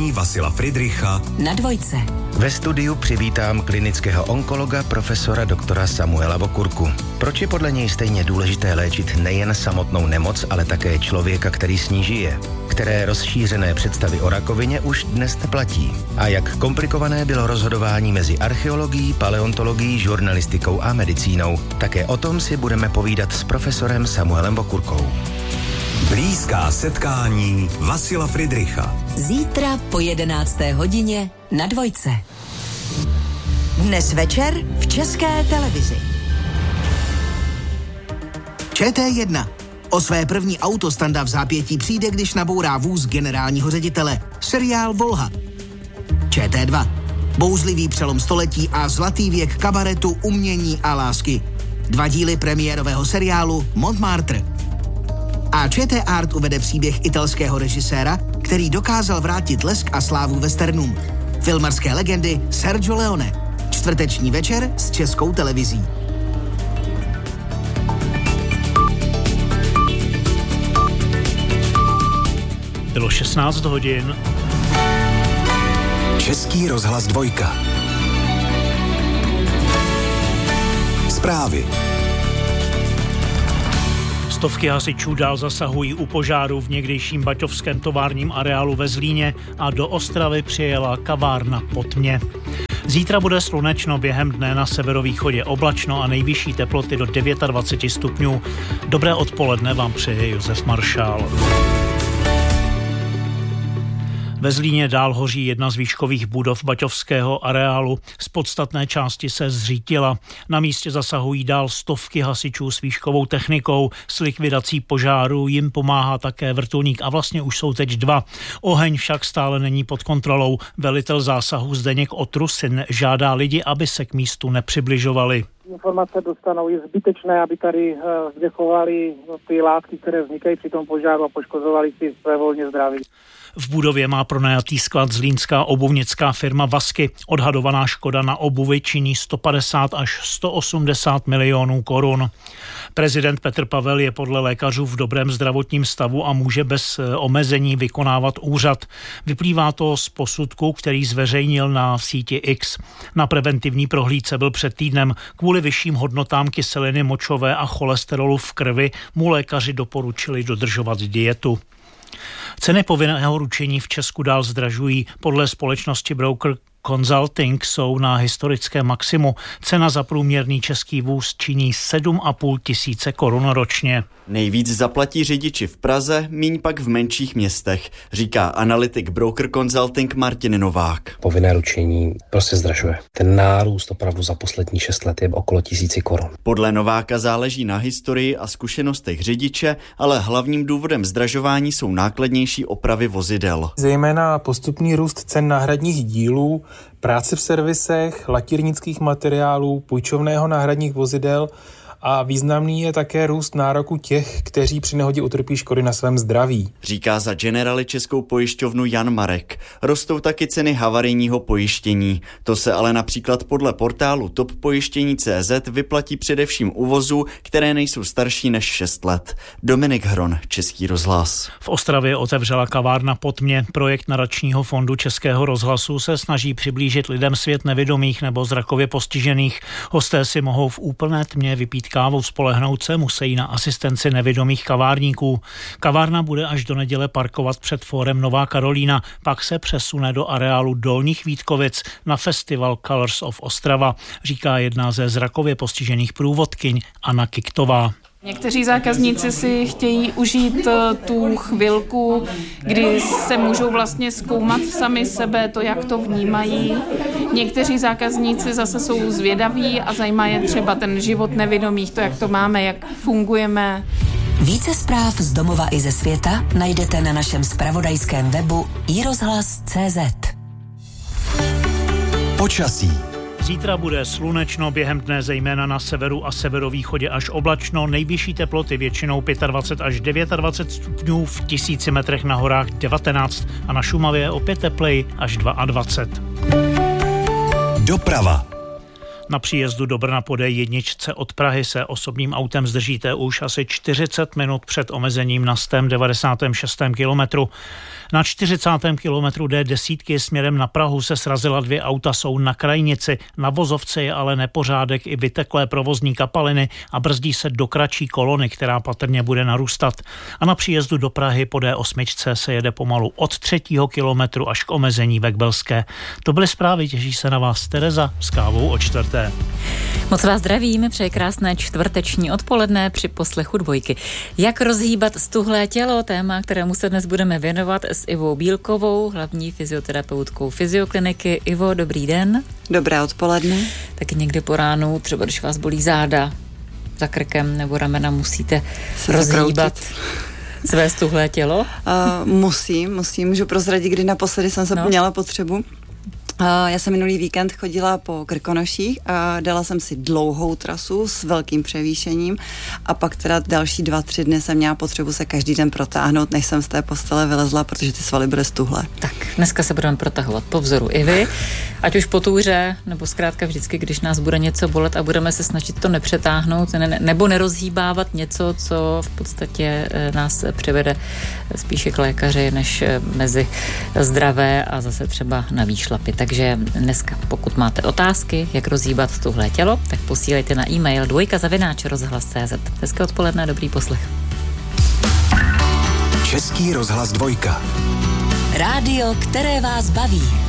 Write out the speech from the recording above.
setkání Vasila Fridricha na Dvojce. Ve studiu přivítám klinického onkologa profesora doktora Samuela Vokurku. Proč je podle něj stejně důležité léčit nejen samotnou nemoc, ale také člověka, který s ní žije? Které rozšířené představy o rakovině už dnes neplatí? A jak komplikované bylo rozhodování mezi archeologií, paleontologií, žurnalistikou a medicínou? Také o tom si budeme povídat s profesorem Samuelem Vokurkou. Blízká setkání Vasila Fridricha. Zítra po 11. hodině na Dvojce. Dnes večer v České televizi. ČT1. O své první auto Standa v zápětí přijde, když nabourá vůz generálního ředitele. Seriál Volha. ČT2. Bouzlivý přelom století a zlatý věk kabaretu, umění a lásky. 2 díly premiérového seriálu Montmartre. A ČT Art uvede příběh italského režiséra, který dokázal vrátit lesk a slávu westernům. Filmarské legendy Sergio Leone. Čtvrteční večer s Českou televizí. Bylo 16 hodin. Český rozhlas 2. Zprávy. Stovky hasičů dál zasahují u požáru v někdejším baťovském továrním areálu ve Zlíně a do Ostravy přijela kavárna po tmě. Zítra bude slunečno, během dne na severovýchodě oblačno a nejvyšší teploty do 29 stupňů. Dobré odpoledne vám přeje Josef Maršál. Ve Zlíně dál hoří jedna z výškových budov baťovského areálu. Z podstatné části se zřítila. Na místě zasahují dál stovky hasičů s výškovou technikou. S likvidací požáru jim pomáhá také vrtulník a vlastně už jsou teď 2. Oheň však stále není pod kontrolou. Velitel zásahu Zdeněk Otrusin žádá lidi, aby se k místu nepřibližovali. Informace dostanou, je zbytečné, aby tady vdechovali ty látky, které vznikají při tom požáru a poškozovali si své volně zdraví. V budově má pronajatý sklad zlínská obuvnická firma Vasky. Odhadovaná škoda na obuvi činí 150 až 180 milionů korun. Prezident Petr Pavel je podle lékařů v dobrém zdravotním stavu a může bez omezení vykonávat úřad. Vyplývá to z posudku, který zveřejnil na síti X. Na preventivní prohlídce byl před týdnem. Kvůli vyšším hodnotám kyseliny močové a cholesterolu v krvi mu lékaři doporučili dodržovat dietu. Ceny povinného ručení v Česku dál zdražují. Podle společnosti Broker Consulting jsou na historické maximu. Cena za průměrný český vůz činí 7,5 tisíce korun ročně. Nejvíc zaplatí řidiči v Praze, míň pak v menších městech, říká analytik Broker Consulting Martin Novák. Povinné ručení prostě zdražuje. Ten nárůst opravdu za poslední 6 let je okolo 1000 korun. Podle Nováka záleží na historii a zkušenostech řidiče, ale hlavním důvodem zdražování jsou nákladnější opravy vozidel. Zejména postupný růst cen náhradních dílů, práce v servisech, lakírnických materiálů, půjčovného náhradních vozidel a významný je také růst nároku těch, kteří při nehodě utrpí škody na svém zdraví. Říká za Generali Českou pojišťovnu Jan Marek. Rostou taky ceny havarijního pojištění. To se ale například podle portálu Top Pojištění.cz vyplatí především u vozů, které nejsou starší než 6 let. Dominik Hron, Český rozhlas. V Ostravě otevřela kavárna po tmě. Projekt nadačního fondu Českého rozhlasu se snaží přiblížit lidem svět nevidomých nebo zrakově postižených. Hosté si mohou v úplné tmě vypít kávu, spolehnout se musí na asistenci nevidomých kavárníků. Kavárna bude až do neděle parkovat před fórem Nová Karolína, pak se přesune do areálu Dolních Vítkovic na festival Colors of Ostrava, říká jedna ze zrakově postižených průvodkyň Anna Kiktová. Někteří zákazníci si chtějí užít tu chvilku, kdy se můžou vlastně zkoumat sami sebe, to, jak to vnímají. Někteří zákazníci zase jsou zvědaví a zajímá je třeba ten život nevidomých, to, jak to máme, jak fungujeme. Více zpráv z domova i ze světa najdete na našem zpravodajském webu iRozhlas.cz. Počasí. Zítra bude slunečno, během dne zejména na severu a severovýchodě až oblačno, nejvyšší teploty většinou 25 až 29 stupňů, v 1000 metrech na horách 19 a na Šumavě opět tepleji až 22. Doprava. Na příjezdu do Brna po D1 od Prahy se osobním autem zdržíte už asi 40 minut před omezením na 196. kilometru. Na 40. kilometru D10 směrem na Prahu se srazila 2 auta, jsou na krajnici. Na vozovce je ale nepořádek i vyteklé provozní kapaliny a brzdí se do kratší kolony, která patrně bude narůstat. A na příjezdu do Prahy po D8 se jede pomalu od 3. kilometru až k omezení ve Kbelské. To byly zprávy, těší se na vás Tereza s kávou o 4. Moc vás zdravím, přeji krásné čtvrteční odpoledne při poslechu Dvojky. Jak rozhýbat stuhlé tělo, téma, kterému se dnes budeme věnovat s Ivou Bílkovou, hlavní fyzioterapeutkou Fyziokliniky. Ivo, dobrý den. Dobré odpoledne. Taky někdy po ránu, třeba když vás bolí záda, za krkem nebo ramena, musíte rozhýbat své stuhlé tělo? Musím, můžu prozradit, kdy naposledy jsem se měla potřebu. Já jsem minulý víkend chodila po Krkonoších a dala jsem si dlouhou trasu s velkým převýšením a pak teda další 2-3 dny jsem měla potřebu se každý den protáhnout, než jsem z té postele vylezla, protože ty svaly byly stuhlé. Tak, dneska se budeme protahovat po vzoru Ivy, ať už po touře, nebo zkrátka vždycky, když nás bude něco bolet a budeme se snažit to nepřetáhnout, nebo nerozhýbávat něco, co v podstatě nás přivede spíše k lékaři, než mezi zdravé a zase třeba na výšlapy. Takže dneska, pokud máte otázky, jak rozhýbat tuhle tělo, tak posílejte na e-mail dvojka@rozhlas.cz. Hezké odpoledne, dobrý poslech. Český rozhlas 2. Rádio, které vás baví.